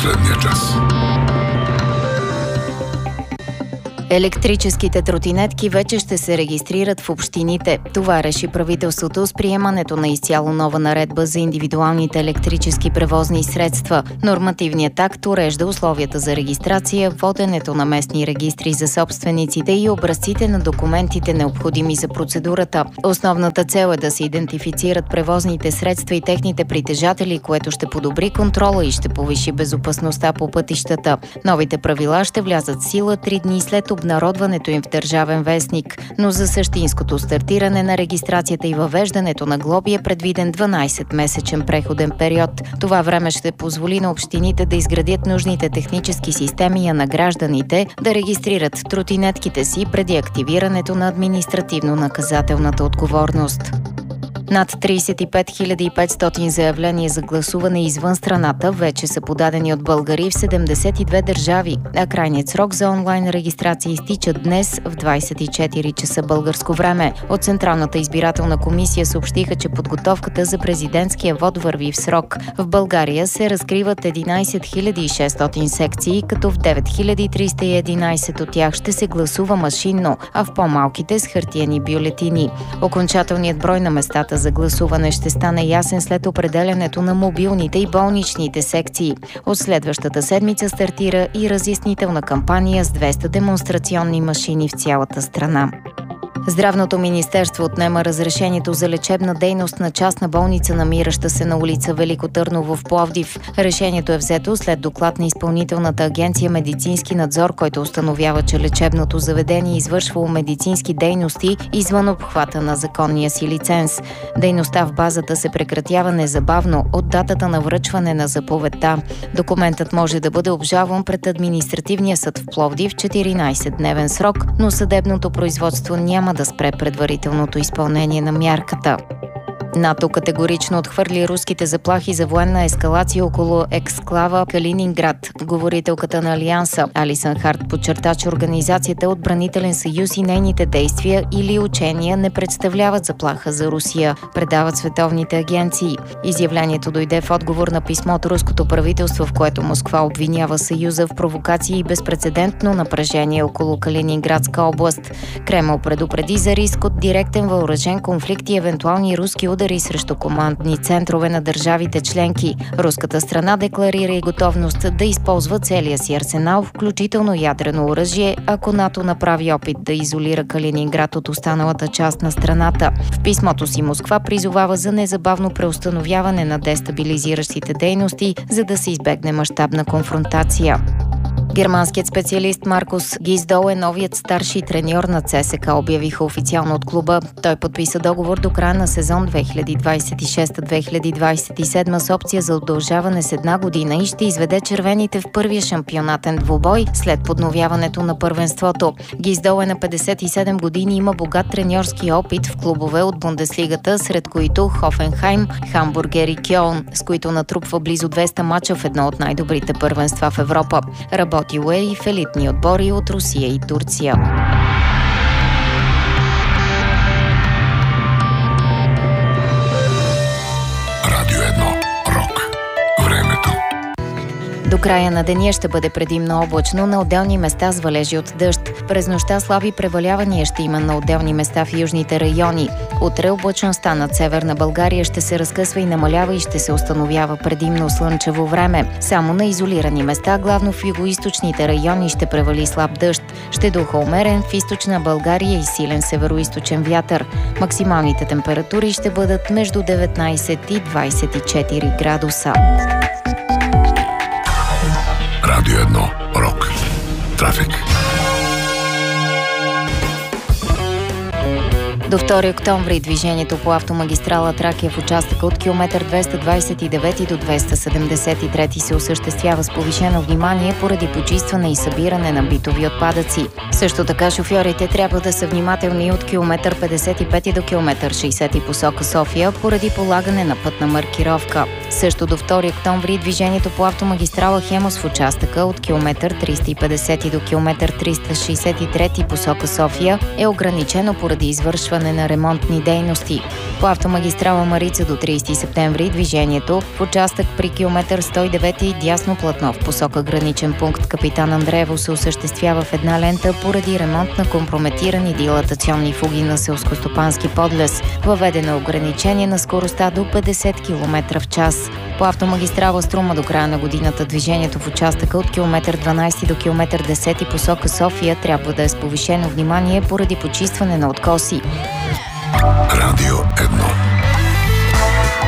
последния час. Електрическите тротинетки вече ще се регистрират в общините. Това реши правителството с приемането на изцяло нова наредба за индивидуалните електрически превозни средства. Нормативният акт урежда условията за регистрация, воденето на местни регистри за собствениците и образците на документите, необходими за процедурата. Основната цел е да се идентифицират превозните средства и техните притежатели, което ще подобри контрола и ще повиши безопасността по пътищата. Новите правила ще влязат в сила 3 дни след обнародването им в Държавен вестник, но за същинското стартиране на регистрацията и въвеждането на глоби е предвиден 12-месечен преходен период. Това време ще позволи на общините да изградят нужните технически системи, а на гражданите да регистрират тротинетките си преди активирането на административно-наказателната отговорност. Над 35 500 заявления за гласуване извън страната вече са подадени от българи в 72 държави, а крайният срок за онлайн регистрация изтича днес в 24 часа българско време. От Централната избирателна комисия съобщиха, че подготовката за президентския вод върви в срок. В България се разкриват 11 600 секции, като в 9311 от тях ще се гласува машинно, а в по-малките с хартиени бюлетини. Окончателният брой на местата за гласуване ще стане ясен след определянето на мобилните и болничните секции. От следващата седмица стартира и разяснителна кампания с 200 демонстрационни машини в цялата страна. Здравното министерство отнема разрешението за лечебна дейност на частна болница, намираща се на улица Велико Търново в Пловдив. Решението е взето след доклад на Изпълнителната агенция Медицински надзор, който установява, че лечебното заведение извършвало медицински дейности извън обхвата на законния си лиценз. Дейността в базата се прекратява незабавно от датата на връчване на заповедта. Документът може да бъде обжалван пред административния съд в Пловдив в 14-дневен срок, но съдебното производство няма да спре предварителното изпълнение на мярката. НАТО категорично отхвърли руските заплахи за военна ескалация около ексклава Калининград. Говорителката на Алианса Алисън Харт подчерта, че организацията е отбранителен съюз и нейните действия или учения не представляват заплаха за Русия, предават световните агенции. Изявлението дойде в отговор на писмо от руското правителство, в което Москва обвинява Съюза в провокации и безпрецедентно напрежение около Калининградска област. Кремъл предупреди за риск от директен въоръжен конфликт и евентуални руски удари срещу командни центрове на държавите членки. Руската страна декларира и готовност да използва целия си арсенал, включително ядрено оръжие, ако НАТО направи опит да изолира Калининград от останалата част на страната. В писмото си Москва призовава за незабавно преустановяване на дестабилизиращите дейности, за да се избегне мащабна конфронтация. Германският специалист Маркус Гиздол е новият старши треньор на ЦСКА, обявиха официално от клуба. Той подписа договор до края на сезон 2026-2027 с опция за удължаване с 1 година и ще изведе червените в първия шампионатен двубой след подновяването на първенството. Гиздол е на 57 години и има богат треньорски опит в клубове от Бундеслигата, сред които Хофенхайм, Хамбургер и Кьолн, с които натрупва близо 200 мача в едно от най-добрите първенства в Европа. Работил е и в елитни отбори от Русия и Турция. Радио 1. Рок. Времето. До края на деня ще бъде предимно облачно, на отделни места с валежи от дъжд. През нощта слаби превалявания ще има на отделни места в южните райони. Утре облачността над северна България ще се разкъсва и намалява и ще се установява предимно слънчево време. Само на изолирани места, главно в югоизточните райони, ще превали слаб дъжд. Ще духа умерен в източна България и силен североизточен вятър. Максималните температури ще бъдат между 19 и 24 градуса. Радио 1. Рок. Трафик. До 2 октомври движението по автомагистрала Тракия в участъка от километър 229 до 273 се осъществява с повишено внимание поради почистване и събиране на битови отпадъци. Също така шофьорите трябва да са внимателни от километър 55 до километър 60 посока София поради полагане на пътна маркировка. Също до 2 октомври движението по автомагистрала Хемос в участъка от километър 350 до километър 363 посока София е ограничено поради извършване извършване на ремонтни дейности. По автомагистрала Марица до 30 септември движението в участък при километър 109 и дясно платно в посока граничен пункт Капитан Андреево се осъществява в една лента поради ремонт на компрометирани дилатационни фуги на селскостопански подлез. Въведено ограничение на скоростта до 50 км в час. По автомагистрала Струма до края на годината движението в участъка от километър 12 до километър 10 посока София трябва да е с повишено внимание поради почистване на откоси. Радио 1.